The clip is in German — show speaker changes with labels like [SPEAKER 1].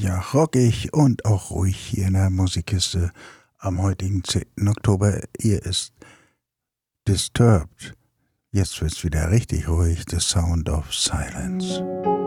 [SPEAKER 1] Ja, rockig und auch ruhig hier in der Musikkiste am heutigen 10. Oktober. Hier ist Disturbed. Jetzt wird's wieder richtig ruhig. The Sound of Silence.